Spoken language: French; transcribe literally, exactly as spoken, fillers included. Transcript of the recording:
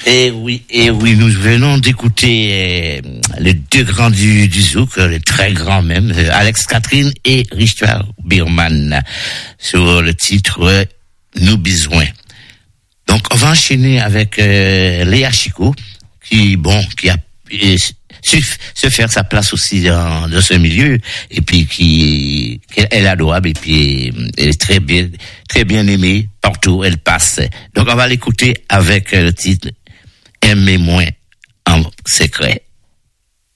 Et oui, et oui, nous venons d'écouter euh, les deux grands du, du zouk, les très grands même, euh, Alex Catherine et Richard Birman, sur le titre euh, Nous besoin. Donc, on va enchaîner avec euh, Léa Chico, qui, bon, qui a euh, su se faire sa place aussi dans, dans ce milieu, et puis qui, qui elle est adorable, et puis elle est très bien, très bien aimée partout, elle passe. Donc, on va l'écouter avec le titre Aimez-moi en secret.